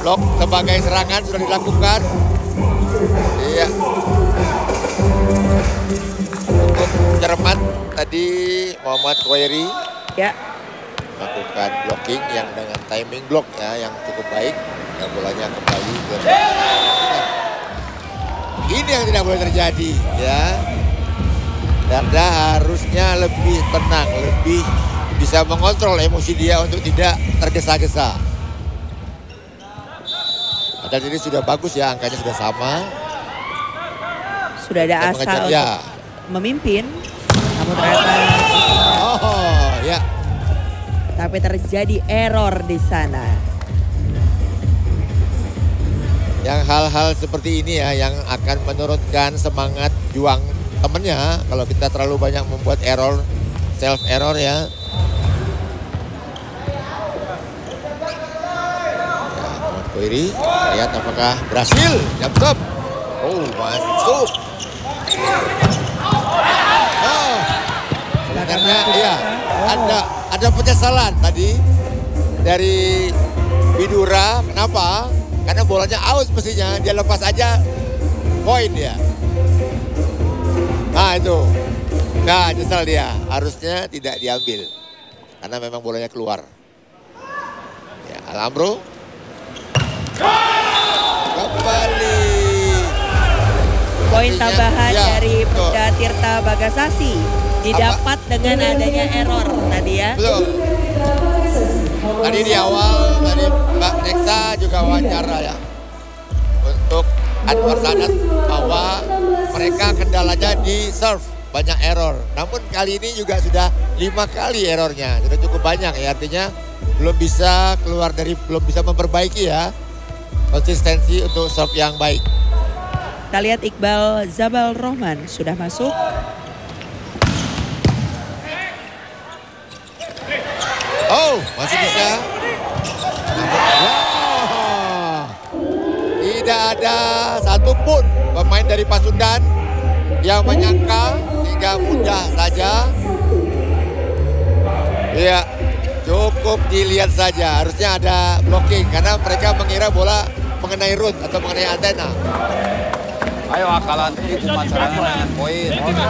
Blok sebagai serangan sudah dilakukan. Iya. Cukup cermat tadi Muhammad Khairi. Ya. Lakukan blocking yang dengan timing block ya yang cukup baik. Dan bolanya kembali ke ini yang tidak boleh terjadi ya. Darda harusnya lebih tenang, lebih bisa mengontrol emosi dia untuk tidak tergesa-gesa. Dan ini sudah bagus ya, angkanya sudah sama. Sudah ada asa untuk ya. memimpin. Namun ternyata ya. Tapi terjadi error di sana. Yang hal-hal seperti ini ya yang akan menurunkan semangat juang temennya. Kalau kita terlalu banyak membuat error, self error ya. Khairi, lihat apakah berhasil. Jump stop. Oh, masuk. Oh, sebenarnya iya ada penyesalan tadi dari Widura. Kenapa? Karena bolanya out mestinya, dia lepas aja poin dia. Nah itu, nah nyesal dia, harusnya tidak diambil. Karena memang bolanya keluar. Ya, Alhamro. Kembali. Poin tambahan ya, dari Bunda Tirta Bagasasi didapat dengan adanya error tadi ya. Betul. Tadi di awal, tadi Mbak Nexa juga wawancara ya. Untuk Anwar Sadat bahwa mereka kendalanya di serve, banyak error. Namun kali ini juga sudah 5 kali errornya, sudah cukup banyak ya. Artinya belum bisa belum bisa memperbaiki ya konsistensi untuk serve yang baik. Kita lihat Iqbal Zabal Rohman sudah masuk. Oh, masih bisa. Wow. Tidak ada satupun pemain dari Pasundan yang menyangka sehingga mudah saja. Ya, cukup dilihat saja. Harusnya ada blocking karena mereka mengira bola mengenai root atau mengenai antena. Ayo akalan itu masalahnya dengan poin.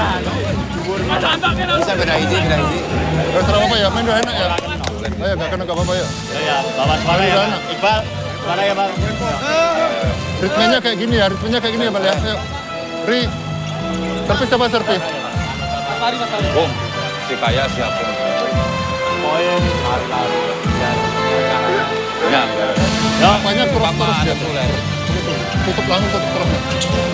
Bisa beda ide. Gak serang apa ya, main udah enak ya. Ayo gak kena gak apa-apa ya. Ya, bawa suara ya Bang. Iqbal, suara ya Bang. Ritmenya kayak gini ya, Bal ya. Ayo. Ri, servis apa servis? Bom, si Kaya siapin. Poin. Ya, Banyak terus ada ya. tulen. Tutup langsung, tutup terus.